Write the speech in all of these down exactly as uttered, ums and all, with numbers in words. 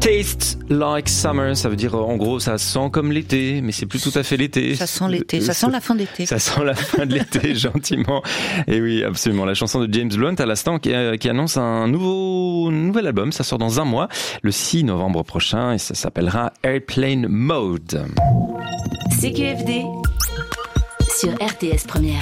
Taste like summer, ça veut dire en gros ça sent comme l'été, mais c'est plus tout à fait l'été. Ça sent l'été, ça sent la fin d'été. Ça sent la fin de l'été, gentiment. Et oui, absolument. La chanson de James Blunt à l'instant qui, qui annonce un nouveau nouvel album, ça sort dans un mois, le six novembre prochain, et ça s'appellera Airplane Mode. C Q F D sur R T S Première.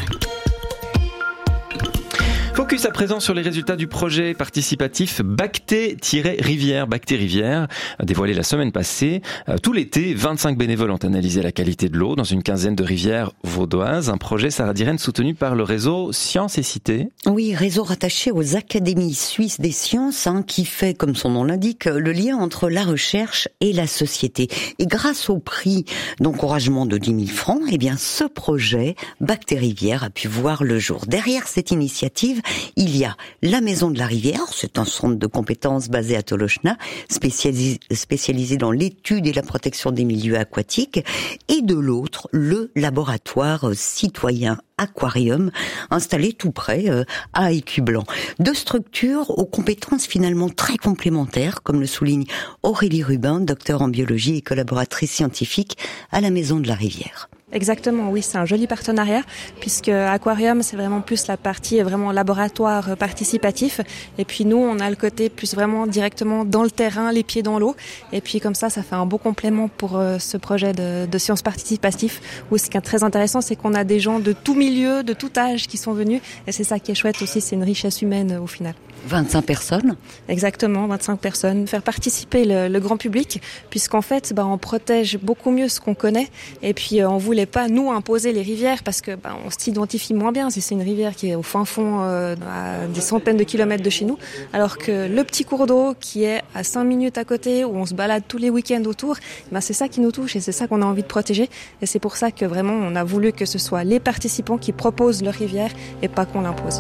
Focus à présent sur les résultats du projet participatif Bacté-Rivière. Bacté-Rivière, dévoilé la semaine passée. Tout l'été, vingt-cinq bénévoles ont analysé la qualité de l'eau dans une quinzaine de rivières vaudoises. Un projet, Sarah Diren, soutenu par le réseau Sciences et Cité. Oui, réseau rattaché aux académies suisses des sciences, hein, qui fait, comme son nom l'indique, le lien entre la recherche et la société. Et grâce au prix d'encouragement de dix mille francs, eh bien, ce projet Bacté-Rivière a pu voir le jour. Derrière cette initiative, il y a la Maison de la Rivière, c'est un centre de compétences basé à Tolochna, spécialisé, spécialisé dans l'étude et la protection des milieux aquatiques, et de l'autre, le laboratoire citoyen Aquarium, installé tout près euh, à Écublanc. Deux structures aux compétences finalement très complémentaires, comme le souligne Aurélie Rubin, docteur en biologie et collaboratrice scientifique à la Maison de la Rivière. Exactement, oui, c'est un joli partenariat puisque Aquarium, c'est vraiment plus la partie vraiment laboratoire participatif et puis nous, on a le côté plus vraiment directement dans le terrain, les pieds dans l'eau et puis comme ça, ça fait un beau complément pour euh, ce projet de, de sciences participatives où ce qui est très intéressant, c'est qu'on a des gens de tout milieu, de tout âge qui sont venus et c'est ça qui est chouette aussi, c'est une richesse humaine euh, au final. vingt-cinq personnes. Exactement, vingt-cinq personnes. Faire participer le, le grand public, puisqu'en fait, bah, on protège beaucoup mieux ce qu'on connaît. Et puis, euh, on voulait pas nous imposer les rivières parce que bah, on s'identifie moins bien si c'est une rivière qui est au fin fond, euh, à des centaines de kilomètres de chez nous, alors que le petit cours d'eau qui est à cinq minutes à côté, où on se balade tous les week-ends autour, bah, c'est ça qui nous touche et c'est ça qu'on a envie de protéger. Et c'est pour ça que vraiment, on a voulu que ce soit les participants qui proposent leur rivière et pas qu'on l'impose.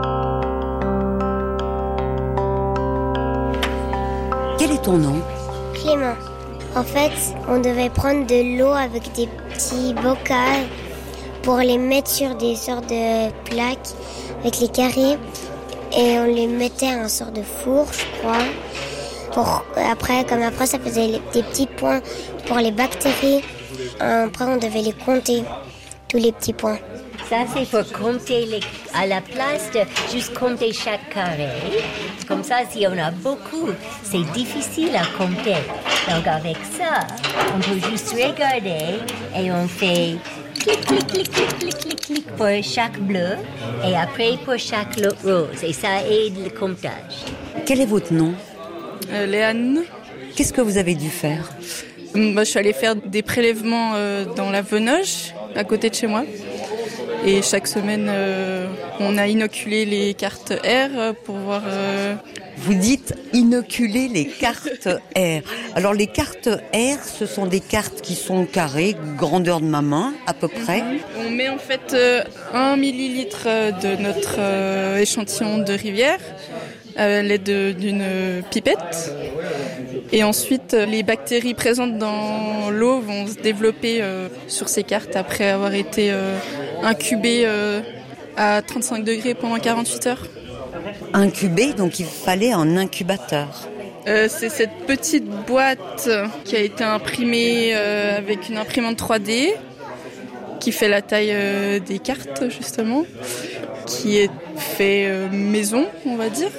Quel est ton nom ? Clément. En fait, on devait prendre de l'eau avec des petits bocals pour les mettre sur des sortes de plaques avec les carrés et on les mettait à un sort de four, je crois. Pour, après, comme après, ça faisait des petits points pour les bactéries. Après, on devait les compter, tous les petits points. Ça, c'est pour compter les, à la place de juste compter chaque carré. Comme ça, si on a beaucoup, c'est difficile à compter. Donc, avec ça, on peut juste regarder et on fait clic, clic, clic, clic, clic, clic, clic pour chaque bleu et après pour chaque rose. Et ça aide le comptage. Quel est votre nom ? euh, Léane. Qu'est-ce que vous avez dû faire ? Bah, je suis allée faire des prélèvements euh, dans la Venoge, à côté de chez moi. Et chaque semaine, euh, on a inoculé les cartes R pour voir... Euh... Vous dites inoculer les cartes R. Alors les cartes R, ce sont des cartes qui sont carrées, grandeur de ma main à peu près. On met en fait euh, un millilitre de notre euh, échantillon de rivière à l'aide d'une pipette. Et ensuite, les bactéries présentes dans l'eau vont se développer euh, sur ces cartes après avoir été euh, incubées euh, à trente-cinq degrés pendant quarante-huit heures. Incubées, donc il fallait un incubateur. Euh, c'est cette petite boîte qui a été imprimée euh, avec une imprimante trois D qui fait la taille euh, des cartes justement, qui est fait euh, maison, on va dire,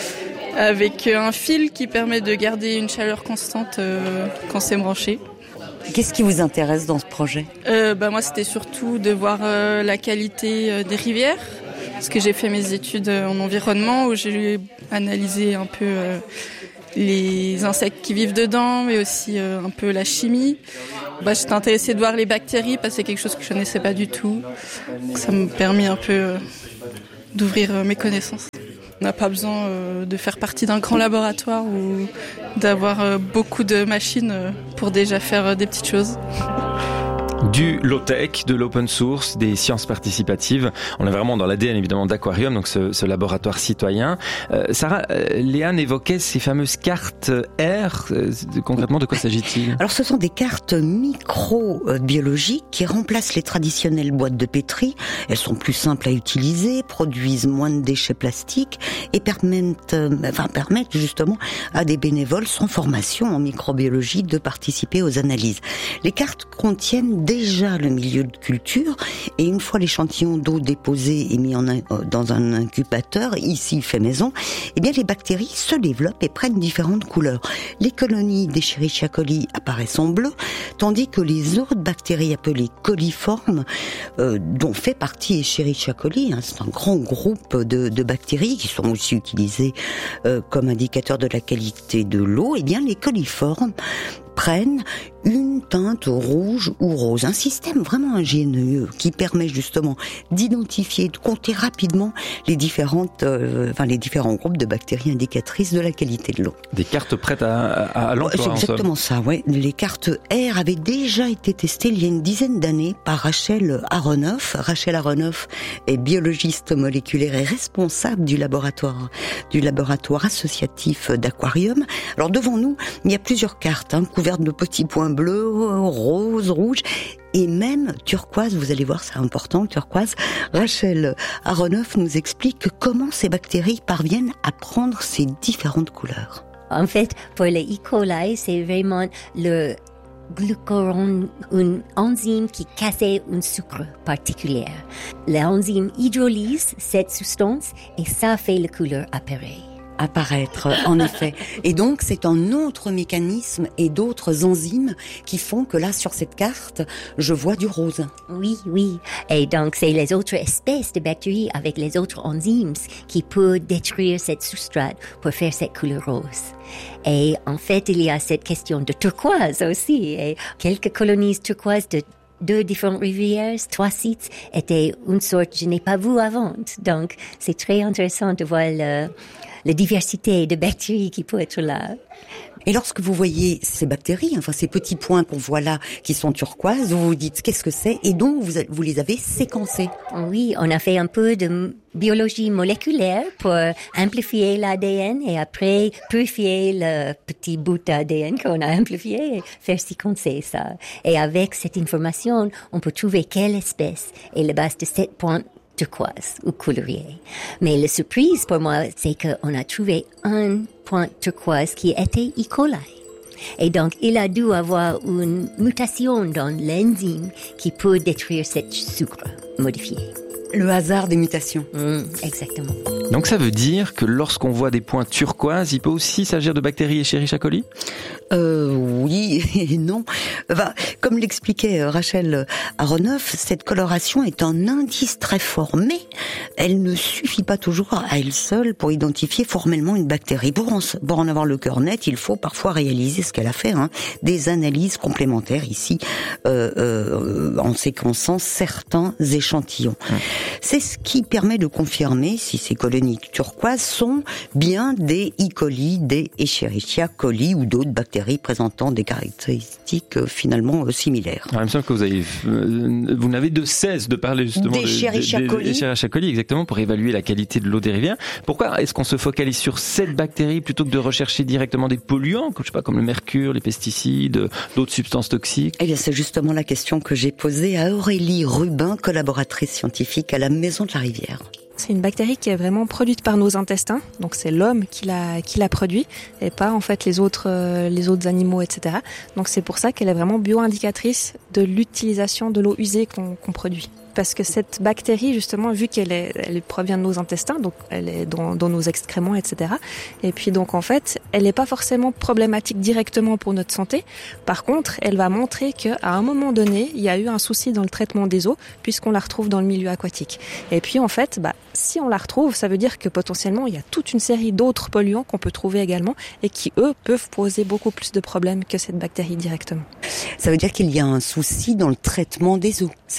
avec un fil qui permet de garder une chaleur constante euh, quand c'est branché. Qu'est-ce qui vous intéresse dans ce projet ? euh, bah, Moi, c'était surtout de voir euh, la qualité euh, des rivières, parce que j'ai fait mes études en environnement où j'ai analysé un peu euh, les insectes qui vivent dedans, mais aussi euh, un peu la chimie. Bah, j'étais intéressée de voir les bactéries parce que c'est quelque chose que je ne connaissais pas du tout. Donc, ça m'a permis un peu euh, d'ouvrir euh, mes connaissances. On n'a pas besoin euh, de faire partie d'un grand laboratoire ou d'avoir euh, beaucoup de machines euh, pour déjà faire euh, des petites choses. Du low-tech, de l'open source, des sciences participatives. On est vraiment dans l'A D N évidemment d'Aquarium, donc ce, ce laboratoire citoyen. Euh, Sarah, euh, Léane évoquait ces fameuses cartes R. Euh, concrètement, de quoi s'agit-il ? Alors ce sont des cartes microbiologiques qui remplacent les traditionnelles boîtes de pétri. Elles sont plus simples à utiliser, produisent moins de déchets plastiques et permettent, euh, enfin, permettent justement à des bénévoles sans formation en microbiologie de participer aux analyses. Les cartes contiennent des déjà le milieu de culture et une fois l'échantillon d'eau déposé et mis en un, dans un incubateur, ici fait maison, eh bien les bactéries se développent et prennent différentes couleurs. Les colonies d'Escherichia coli apparaissent en bleu, tandis que les autres bactéries appelées coliformes, euh, dont fait partie Escherichia coli, hein, c'est un grand groupe de, de bactéries qui sont aussi utilisées euh, comme indicateur de la qualité de l'eau, eh bien les coliformes prennent une teinte rouge ou rose. Un système vraiment ingénieux qui permet justement d'identifier, de compter rapidement les différentes, euh, enfin les différents groupes de bactéries indicatrices de la qualité de l'eau. Des cartes prêtes à, à, à l'emploi. C'est exactement ça, ouais. Les cartes R avaient déjà été testées il y a une dizaine d'années par Rachel Aronoff. Rachel Aronoff est biologiste moléculaire et responsable du laboratoire, du laboratoire associatif d'Aquarium. Alors devant nous, il y a plusieurs cartes, hein, couvertes de petits points bleus, roses, rouges et même turquoise. Vous allez voir, c'est important, turquoise. Rachel Aronoff nous explique comment ces bactéries parviennent à prendre ces différentes couleurs. En fait, pour les E. coli, c'est vraiment le glucuron, une enzyme qui casse un sucre particulier. L'enzyme hydrolyse cette substance et ça fait la couleur apparaître. apparaître, en effet. Et donc, c'est un autre mécanisme et d'autres enzymes qui font que là, sur cette carte, je vois du rose. Oui, oui. Et donc, c'est les autres espèces de bactéries avec les autres enzymes qui peuvent détruire cette substrate pour faire cette couleur rose. Et en fait, il y a cette question de turquoise aussi. Et quelques colonies turquoises de deux différentes rivières, trois sites, étaient une sorte que je n'ai pas vu avant. Donc, c'est très intéressant de voir le, la diversité de bactéries qui peut être là. Et lorsque vous voyez ces bactéries, enfin ces petits points qu'on voit là, qui sont turquoises, vous vous dites qu'est-ce que c'est, et donc vous, vous les avez séquencés. Oui, on a fait un peu de biologie moléculaire pour amplifier l'A D N et après purifier le petit bout d'A D N qu'on a amplifié et faire séquencer ça. Et avec cette information, on peut trouver quelle espèce est la base de cette pointe turquoise ou coloriée. Mais la surprise pour moi, c'est qu'on a trouvé un point turquoise qui était E. coli. Et donc, il a dû avoir une mutation dans l'enzyme qui peut détruire cette sucre modifié. Le hasard des mutations. Mmh, exactement. Donc ça veut dire que lorsqu'on voit des points turquoises, il peut aussi s'agir de bactéries Escherichia coli ? Euh, oui et non. Enfin, comme l'expliquait Rachel Aronoff, cette coloration est un indice très fort, mais elle ne suffit pas toujours à elle seule pour identifier formellement une bactérie. Pour en, pour en avoir le cœur net, il faut parfois réaliser ce qu'elle a fait, hein, des analyses complémentaires ici, euh, euh, en séquençant certains échantillons. Mmh. C'est ce qui permet de confirmer si ces colonies turquoises sont bien des E. coli, des Escherichia coli ou d'autres bactéries présentant des caractéristiques euh, finalement euh, similaires. Alors, il me semble que vous avez, euh, vous n'avez de cesse de parler justement des Escherichia coli. Escherichia coli, exactement, pour évaluer la qualité de l'eau des rivières. Pourquoi est-ce qu'on se focalise sur cette bactérie plutôt que de rechercher directement des polluants, je sais pas, comme le mercure, les pesticides, d'autres substances toxiques? Eh bien, c'est justement la question que j'ai posée à Aurélie Rubin, collaboratrice scientifique à la Maison de la Rivière. C'est une bactérie qui est vraiment produite par nos intestins, donc c'est l'homme qui l'a qui l'a produit et pas en fait les autres euh, les autres animaux, et cetera. Donc c'est pour ça qu'elle est vraiment bioindicatrice de l'utilisation de l'eau usée qu'on, qu'on produit. Parce que cette bactérie, justement, vu qu'elle est, elle provient de nos intestins, donc elle est dans, dans nos excréments, et cetera. Et puis donc en fait, elle n'est pas forcément problématique directement pour notre santé. Par contre, elle va montrer qu'à un moment donné, il y a eu un souci dans le traitement des eaux, puisqu'on la retrouve dans le milieu aquatique. Et puis en fait, bah, si on la retrouve, ça veut dire que potentiellement, il y a toute une série d'autres polluants qu'on peut trouver également et qui, eux, peuvent poser beaucoup plus de problèmes que cette bactérie directement. Ça veut dire qu'il y a un souci dans le traitement des eaux, c'est ça ?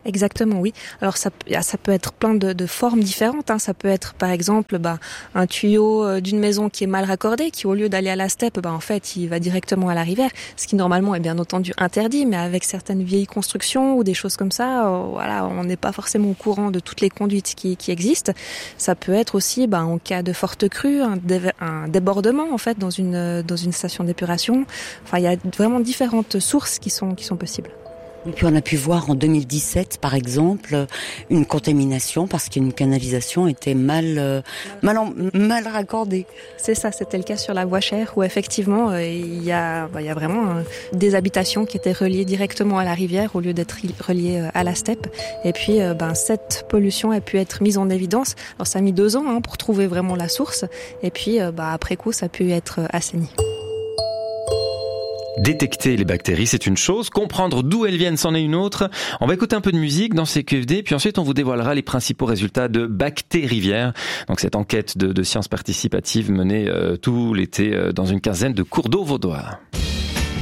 Exactement, oui. Alors ça, ça peut être plein de, de formes différentes. Hein. Ça peut être par exemple bah, un tuyau d'une maison qui est mal raccordé, qui au lieu d'aller à la steppe, bah, en fait il va directement à la rivière, ce qui normalement est bien entendu interdit, mais avec certaines vieilles constructions ou des choses comme ça, euh, voilà, on n'est pas forcément au courant de toutes les conduites qui, qui existent. Ça peut être aussi bah, en cas de forte crue, un, dé, un débordement en fait dans une dans une station d'épuration. Enfin, il y a vraiment différentes sources qui sont qui sont possibles. Et puis on a pu voir en deux mille dix-sept, par exemple, une contamination parce qu'une canalisation était mal euh, mal, en, mal raccordée. C'est ça, c'était le cas sur la voie Cher où effectivement euh, il y a bah, il y a vraiment euh, des habitations qui étaient reliées directement à la rivière au lieu d'être reliées euh, à la steppe. Et puis euh, ben cette pollution a pu être mise en évidence. Alors ça a mis deux ans hein, pour trouver vraiment la source. Et puis euh, bah après coup ça a pu être euh, assaini. Détecter les bactéries, c'est une chose. Comprendre d'où elles viennent, c'en est une autre. On va écouter un peu de musique dans C Q F D, puis ensuite on vous dévoilera les principaux résultats de Bacté-Rivière. Donc cette enquête de, de sciences participatives menée euh, tout l'été euh, dans une quinzaine de cours d'eau vaudois.